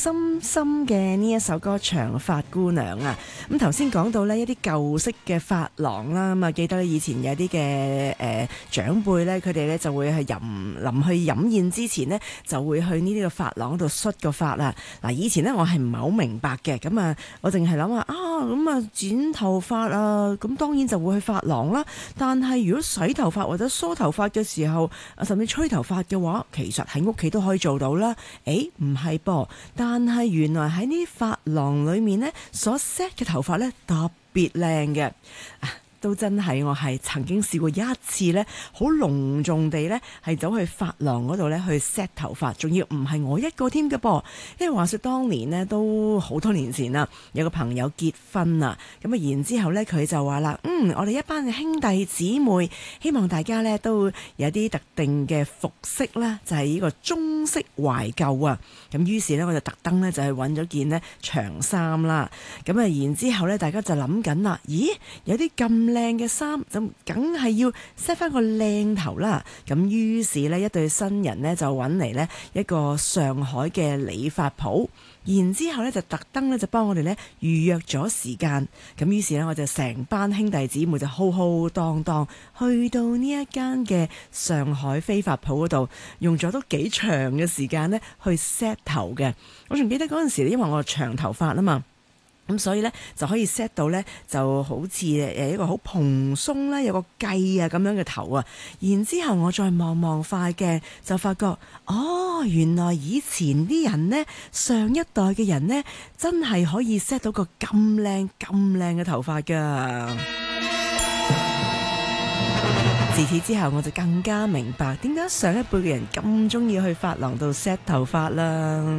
深深嘅呢一首歌《長髮姑娘》啊，咁頭先講到呢一啲舊式嘅髮廊啦，咁啊記得以前有啲嘅長輩呢，佢哋呢就會係臨去飲宴之前呢，就會去呢啲嘅髮廊度梳個髮啊。嗱，以前呢，我係唔係好明白嘅，咁啊我淨係諗啊咁啊剪頭髮啊，咁當然就會去髮廊啦。但係如果洗頭髮或者梳頭髮嘅時候，甚至吹頭髮嘅話，其實喺屋企都可以做到啦。唔係噃，但係原來喺呢啲髮廊裏面呢，所 set 嘅頭髮呢，特別靚嘅。都真係我係曾經試過一次呢，好隆重地呢，係走去髮廊嗰度呢，去 set 頭髮，仲要唔係我一個添嘅噃。因為話說當年呢，都好多年前啦，有個朋友結婚啊，咁啊然之後呢，佢就話啦，我哋一班嘅兄弟姊妹，希望大家呢都有啲特定嘅服飾啦，就係呢個中式懷舊啊。咁於是呢，我就特登呢，就去揾咗件呢長衫啦。咁啊然之後呢，大家就諗緊啦，咦，有啲咁靚嘅衫，咁梗係要 set 翻個靚頭啦。咁於是呢，一對新人呢，就揾嚟呢一個上海嘅理髮鋪，然之後呢，就特登呢，就幫我哋呢預約咗時間。咁於是呢，我就成班兄弟姊妹就浩浩蕩蕩去到呢一間嘅上海飛髮鋪嗰度，用咗都幾長嘅時間呢去 set 頭嘅。我仲記得嗰陣時，因為我長頭髮啊嘛。咁所以呢，就可以 set 到呢，就好似一個好蓬鬆啦，有個髻啊咁樣嘅頭啊。然之後我再望望塊鏡，就發覺原來以前啲人呢，上一代嘅人呢，真係可以 set 到個咁靚嘅頭髮㗎。自此之後，我就更加明白點解上一輩嘅人咁鍾意去髮廊度 set 頭髮啦。